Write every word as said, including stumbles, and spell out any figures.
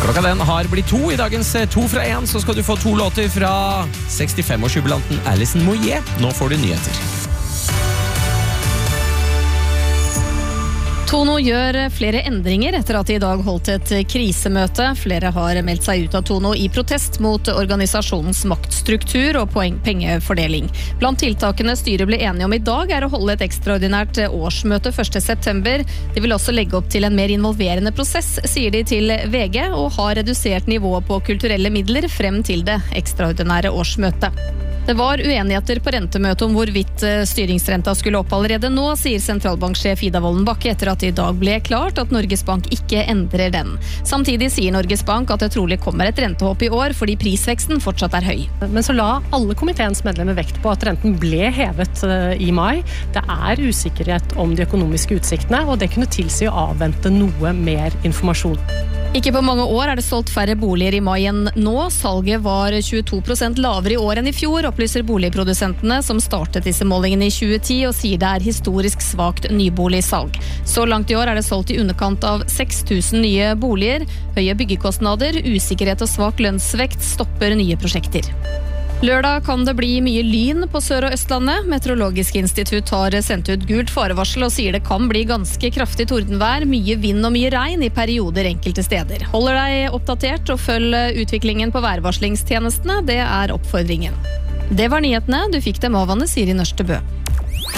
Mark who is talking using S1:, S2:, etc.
S1: Klokka den har blitt to i dagens to fra en, så skal du få to låter fra sekstifem-årsjubilanten Alison Moyet. Nå får du nyheter.
S2: Tono gjør flere endringer etter at de i dag holdt et krisemøte. Flere har meldt seg ut av Tono i protest mot organisasjonens maktstruktur og pengefordeling. Blant tiltakene styret ble enige om i dag er å holde et ekstraordinært årsmøte første september. De vil også legge opp til en mer involverende prosess, sier de til V G, og har redusert nivået på kulturelle midler frem til det ekstraordinære årsmøtet. Det var uenigheter på rentemøtet om hvorvidt styringsrenta skulle opp allerede nå, sier sentralbanksjef Ida Wolden Bakke etter at det i dag ble klart at Norges Bank ikke endrer den. Samtidig sier Norges Bank at det trolig kommer et rentehopp i år fordi prisveksten fortsatt er høy.
S3: Men så la alle komiteens medlemmer vekt på at renten ble hevet i mai. Det er usikkerhet om de økonomiske utsiktene, og det kunne tilsi å avvente noe mer informasjon.
S2: Ikke på mange år er det solgt færre boliger i mai enn nå. Salget var tjueto prosent lavere i år enn i fjor, opplyser boligprodusentene som startet disse målingene i tjue ti og sier det er historisk svakt nyboligsalg. Så langt i år er det solgt i underkant av seks tusen nye boliger. Høye byggekostnader, usikkerhet og svak lønnsvekt stopper nye prosjekter. Lørdag kan det bli mye lyn på Sør- og Østlandet. Meteorologisk institutt har sendt ut gult farevarsel og sier det kan bli ganske kraftig tordenvær, mye vind og mye regn i perioder enkelte steder. Holder deg oppdatert og følg utviklingen på værvarslingstjenestene, det er oppfordringen. Det var nyhetene, du fikk dem av Anne Siri Nørstebø.